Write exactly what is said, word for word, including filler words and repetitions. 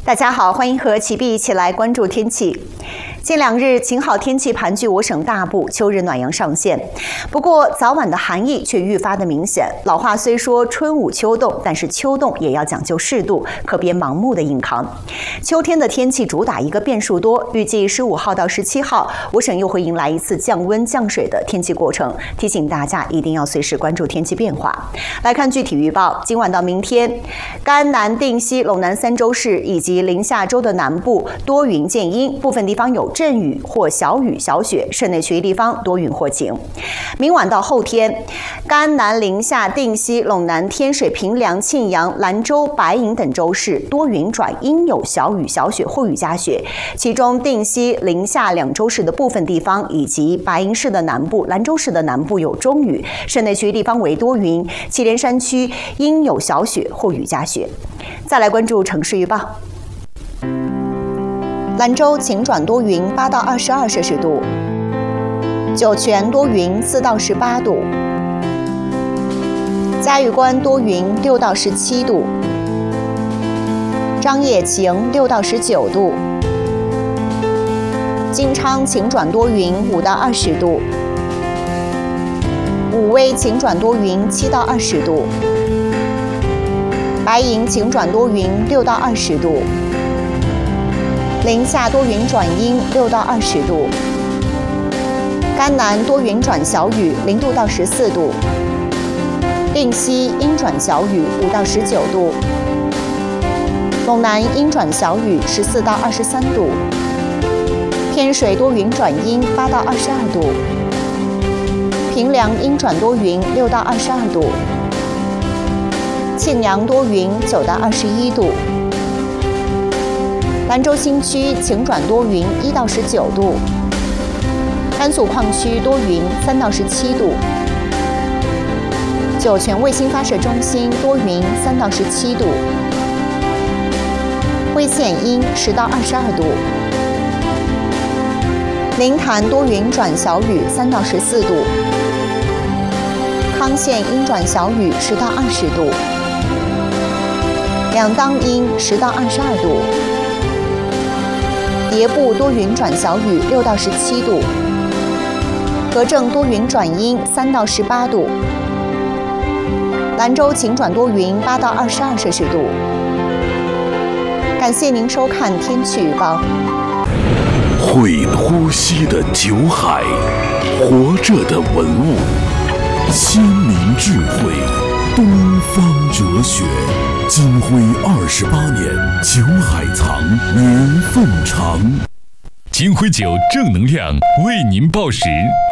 大家好，欢迎和启碧一起来关注天气。近两日晴好天气盘踞我省大部，秋日暖阳上线。不过早晚的寒意却愈发的明显。老话虽说春捂秋冻，但是秋冻也要讲究适度，可别盲目的硬扛。秋天的天气主打一个变数多，预计十五号到十七号，我省又会迎来一次降温降水的天气过程，提醒大家一定要随时关注天气变化。来看具体预报，今晚到明天，甘南、定西、陇南三州市以及临夏州的南部多云见阴，部分地方有阵雨或小雨小雪，市内区域地方多云或晴。明晚到后天，甘南、临夏、定西、陇南、天水、平凉、庆阳、兰州、白银等州市多云转阴，有小雨小雪或雨夹雪。其中定西、临夏两州市的部分地方以及白银市的南部、兰州市的南部有中雨，市内区域地方为多云。祁连山区阴有小雪或雨夹雪。再来关注城市预报。兰州晴转多云，八到二十二摄氏度；酒泉多云，四到十八度；嘉峪关多云，六到十七度；张掖晴，六到十九度；金昌晴转多云，五到二十度；武威晴转多云，七到二十度；白银晴转多云，六到二十度；临夏多云转阴，六到二十度；甘南多云转小雨，零度到十四度；定西阴转小雨，五到十九度；陇南阴转小雨，十四到二十三度；天水多云转阴，八到二十二度；平凉阴转多云，六到二十二度；庆阳多云，九到二十一度；兰州新区晴转多云，一到十九度；甘肃矿区多云，三到十七度；酒泉卫星发射中心多云，三到十七度；徽县阴，十到二十二度；临潭多云转小雨，三到十四度；康县阴转小雨，十到二十度；两当阴，十到二十二度；叠部多云转小雨，六到十七度；和正多云转阴，三到十八度；兰州晴转多云，八到二十二摄氏度。感谢您收看天气预报。 会呼吸的酒海，活着的文物，先民智慧，东方哲学。金辉二十八年，酒海藏，年份长。 金辉酒正能量为您报时。